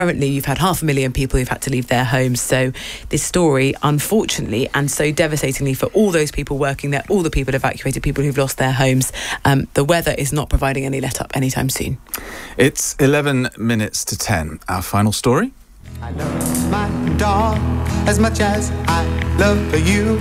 Currently, you've had 500,000 people who've had to leave their homes. So this story, unfortunately, and so devastatingly for all those people working there, all the people evacuated, people who've lost their homes, the weather is not providing any let-up anytime soon. It's 11 minutes to 10. Our final story. I love my dog as much as I love you.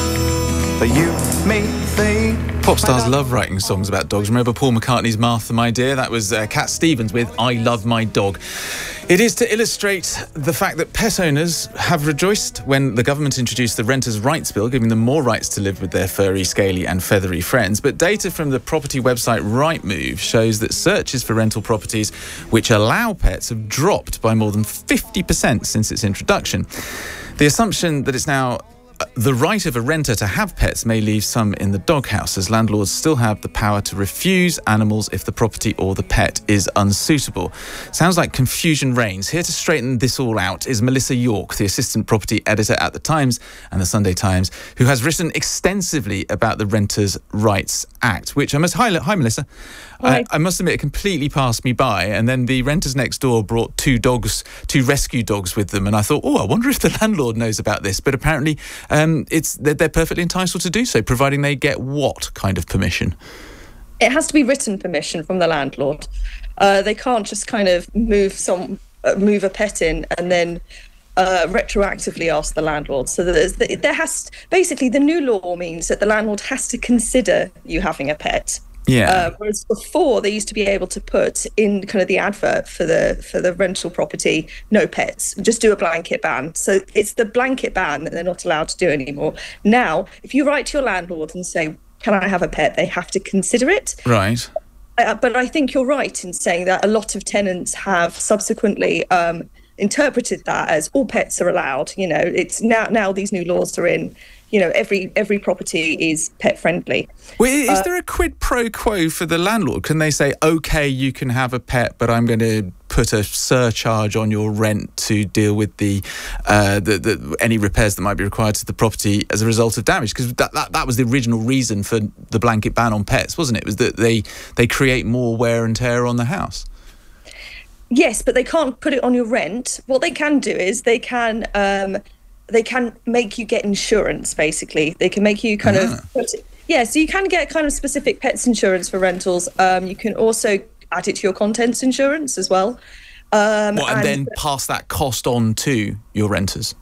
But you may think Pop stars love writing songs about dogs. Remember Paul McCartney's Martha, My Dear? That was Cat Stevens with I Love My Dog. It is to illustrate the fact that pet owners have rejoiced when the government introduced the Renters' Rights Bill, giving them more rights to live with their furry, scaly and feathery friends. But data from the property website Rightmove shows that searches for rental properties which allow pets have dropped by more than 50% since its introduction. The assumption that it's now the right of a renter to have pets may leave some in the doghouse, as landlords still have the power to refuse animals if the property or the pet is unsuitable. Sounds like confusion reigns. Here to straighten this all out is Melissa York, the assistant property editor at The Times and The Sunday Times, who has written extensively about the Renters' Rights Act, which I must highlight. Hi, Melissa. I must admit, it completely passed me by, and then the renters next door brought two rescue dogs with them, and I thought, I wonder if the landlord knows about this. But apparently they're perfectly entitled to do so, providing they get what kind of permission? It has to be written permission from the landlord. They can't just kind of move a pet in and then retroactively ask the landlord. So basically the new law means that the landlord has to consider you having a pet. Yeah. Whereas before they used to be able to put in kind of the advert for the rental property, no pets, just do a blanket ban. So it's the blanket ban that they're not allowed to do anymore. Now, if you write to your landlord and say, can I have a pet? They have to consider it. Right. But I think you're right in saying that a lot of tenants have subsequently interpreted that as all pets are allowed. You know, it's now these new laws are in. You know, every property is pet friendly. Well, is there a quid pro quo for the landlord? Can they say, OK, you can have a pet, but I'm going to put a surcharge on your rent to deal with the any repairs that might be required to the property as a result of damage? Because that was the original reason for the blanket ban on pets, wasn't it? It was that they create more wear and tear on the house. Yes, but they can't put it on your rent. What they can do is they can make you get insurance, basically. They can make you kind of... so you can get kind of specific pets insurance for rentals. You can also add it to your contents insurance as well. And then pass that cost on to your renters?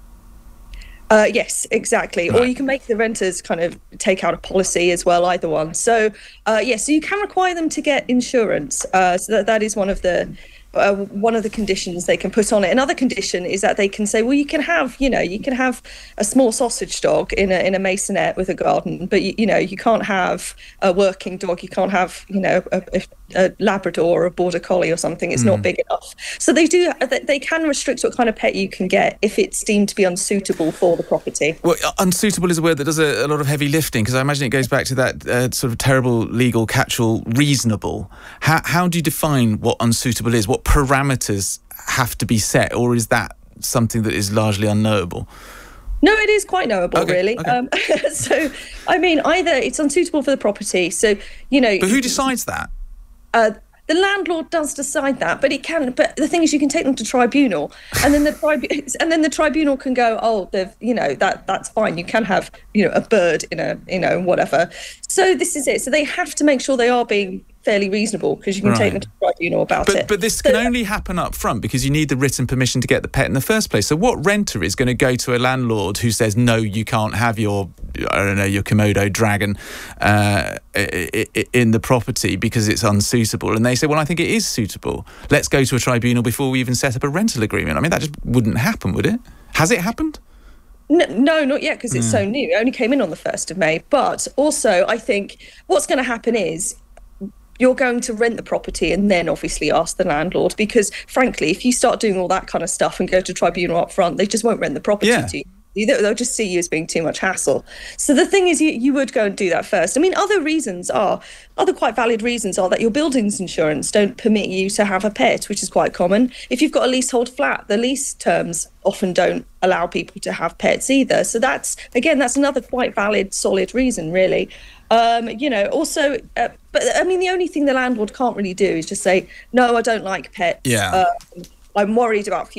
Yes, exactly. Right. Or you can make the renters kind of take out a policy as well, either one. So, so you can require them to get insurance. So that is one of the conditions they can put on it. Another condition is that they can say, well, you can have a small sausage dog in a masonette with a garden, but you can't have a working dog. You can't have a Labrador or a Border Collie or something. It's not big enough. So they can restrict what kind of pet you can get if it's deemed to be unsuitable for the property. Well, unsuitable is a word that does a lot of heavy lifting, because I imagine it goes back to that sort of terrible legal catch-all, reasonable. How do you define what unsuitable is? What parameters have to be set, or is that something that is largely unknowable? No, it is quite knowable, really. Okay. So, I mean, either it's unsuitable for the property, so, But who decides that? The landlord does decide that, but But the thing is, you can take them to tribunal, and then the tribunal can go, that's fine. You can have, a bird in a, whatever. So this is it. So they have to make sure they are being fairly reasonable, because you can take them to tribunal about it. But this can only happen up front, because you need the written permission to get the pet in the first place. So what renter is going to go to a landlord who says, no, you can't have your Komodo dragon in the property because it's unsuitable? And they say, well, I think it is suitable. Let's go to a tribunal before we even set up a rental agreement. I mean, that just wouldn't happen, would it? Has it happened? No, not yet, because it's so new. It only came in on the 1st of May. But also, I think what's going to happen is you're going to rent the property and then obviously ask the landlord, because frankly, if you start doing all that kind of stuff and go to tribunal up front, they just won't rent the property to you. They'll just see you as being too much hassle. So the thing is, you would go and do that first. I mean, other quite valid reasons are that your building's insurance don't permit you to have a pet, which is quite common. If you've got a leasehold flat, the lease terms often don't allow people to have pets either. So that's another quite valid, solid reason, really. But I mean, the only thing the landlord can't really do is just say, no, I don't like pets. I'm worried about